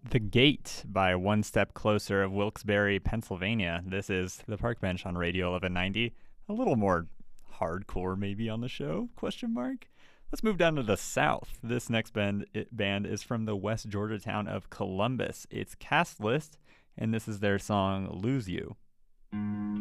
The Gate by One Step Closer of Wilkes-Barre, Pennsylvania. This is the Park Bench on Radio 1190. A little more hardcore maybe on the show, question mark. Let's move down to the south. This next band is from the West Georgia town of Columbus. It's Cast List, and this is their song Lose You.